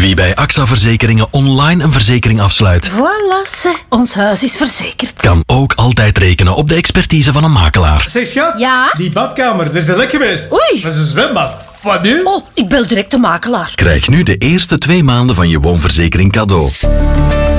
Wie bij AXA Verzekeringen online een verzekering afsluit, Voilà, ons huis is verzekerd. kan ook altijd rekenen op de expertise van een makelaar. Zeg schat, Ja? die badkamer, er is een lek geweest. Oei. Dat is een zwembad. Wat nu? Oh, ik bel direct de makelaar. Krijg nu de eerste 2 maanden van je woonverzekering cadeau.